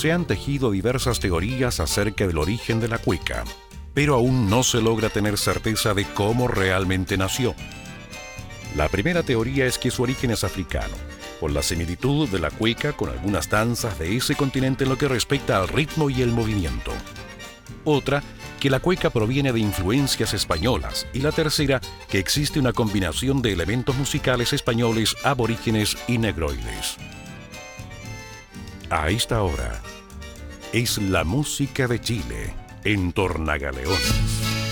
se han tejido diversas teorías acerca del origen de la cueca, pero aún no se logra tener certeza de cómo realmente nació. La primera teoría es que su origen es africano, por la similitud de la cueca con algunas danzas de ese continente en lo que respecta al ritmo y el movimiento. Otra, que la cueca proviene de influencias españolas, y la tercera, que existe una combinación de elementos musicales españoles, aborígenes y negroides. A esta hora, es la música de Chile en Tornagaleones.